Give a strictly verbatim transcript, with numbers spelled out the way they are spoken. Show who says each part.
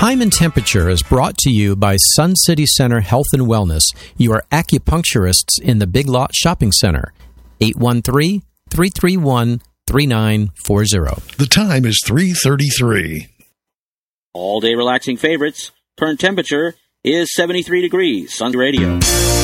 Speaker 1: Time and Temperature is brought to you by Sun City Center Health and Wellness, your acupuncturists in the Big Lot Shopping Center. eight one three, three three one, three nine four zero.
Speaker 2: The time is three thirty-three.
Speaker 3: All-day relaxing favorites. Current temperature is seventy-three degrees. Sun Radio.